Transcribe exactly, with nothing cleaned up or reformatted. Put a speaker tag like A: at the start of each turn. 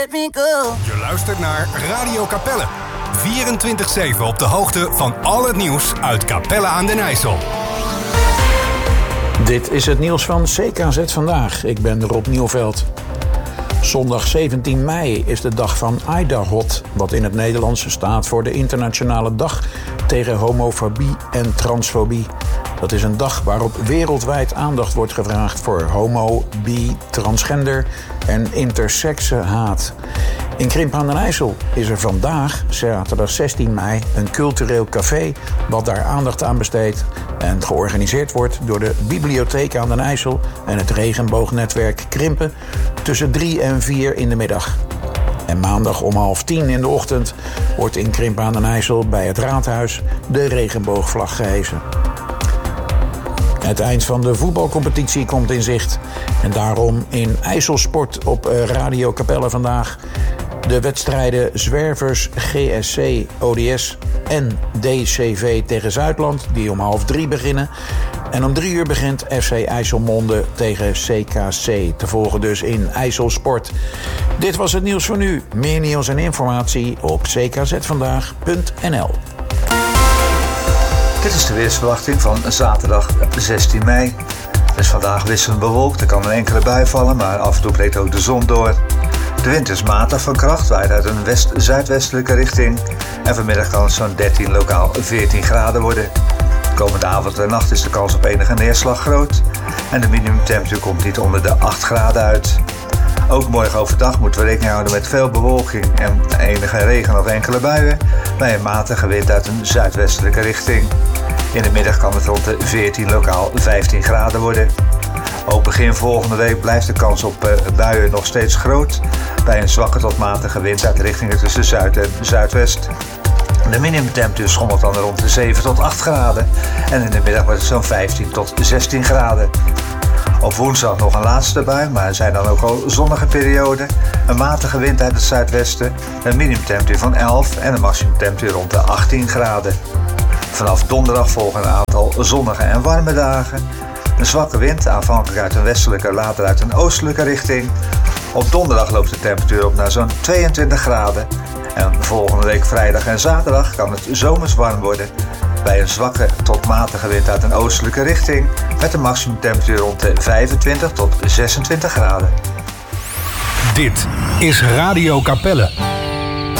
A: let me go.
B: Je luistert naar Radio Capelle. vierentwintig zeven op de hoogte van al het nieuws uit Capelle aan den IJssel.
C: Dit is het nieuws van C K Z Vandaag. Ik ben Rob Nieuwveld. Zondag zeventien mei is de dag van AIDAHOT, wat in het Nederlands staat voor de Internationale Dag tegen Homofobie en Transfobie. Dat is een dag waarop wereldwijd aandacht wordt gevraagd voor homo, bi, transgender en intersexenhaat. In Krimpen aan den IJssel is er vandaag, zaterdag zestien mei, een cultureel café wat daar aandacht aan besteedt en georganiseerd wordt door de Bibliotheek aan den IJssel en het regenboognetwerk Krimpen tussen drie en vier in de middag. En maandag om half tien in de ochtend wordt in Krimpen aan den IJssel bij het raadhuis de regenboogvlag gehesen. Het eind van de voetbalcompetitie komt in zicht. En daarom in IJsselsport op Radio Capelle vandaag de wedstrijden Zwervers, G S C, O D S en D C V tegen Zuidland, die om half drie beginnen. En om drie uur begint F C IJsselmonde tegen C K C, te volgen dus in IJsselsport. Dit was het nieuws voor nu. Meer nieuws en informatie op c k z vandaag punt n l.
D: Dit is de weersverwachting van zaterdag zestien mei. Het is vandaag wisselend bewolkt, er kan een enkele bui vallen, maar af en toe breekt ook de zon door. De wind is matig van kracht, waait uit een west-zuidwestelijke richting. En vanmiddag kan het zo'n dertien, lokaal veertien graden worden. Komende avond en nacht is de kans op enige neerslag groot. En de minimumtemperatuur komt niet onder de acht graden uit. Ook morgen overdag moeten we rekening houden met veel bewolking en enige regen of enkele buien, bij een matige wind uit een zuidwestelijke richting. In de middag kan het rond de veertien, lokaal vijftien graden worden. Ook begin volgende week blijft de kans op uh, buien nog steeds groot, bij een zwakke tot matige wind uit richtingen tussen zuid en zuidwest. De minimumtemperatuur schommelt dan rond de zeven tot acht graden en in de middag wordt het zo'n vijftien tot zestien graden. Op woensdag nog een laatste bui, maar er zijn dan ook al zonnige perioden. Een matige wind uit het zuidwesten, een minimumtemperatuur van elf en een maximumtemperatuur rond de achttien graden. Vanaf donderdag volgen een aantal zonnige en warme dagen. Een zwakke wind, aanvankelijk uit een westelijke, later uit een oostelijke richting. Op donderdag loopt de temperatuur op naar zo'n tweeëntwintig graden. En volgende week vrijdag en zaterdag kan het zomers warm worden, bij een zwakke tot matige wind uit een oostelijke richting, met een maximumtemperatuur rond de vijfentwintig tot zesentwintig graden.
B: Dit is Radio Capelle.